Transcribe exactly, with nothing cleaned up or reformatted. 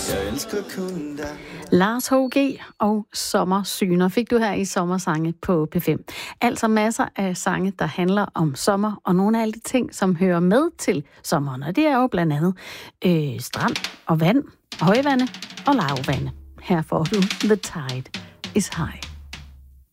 Jeg elsker kun dig. Lars H G og Sommersyner fik du her i Sommersange på P fem. Altså masser af sange, der handler om sommer, og nogle af alle de ting, som hører med til sommeren. Og det er jo blandt andet øh, strand og vand, højvande og lavvande. Her får du The Tide is High.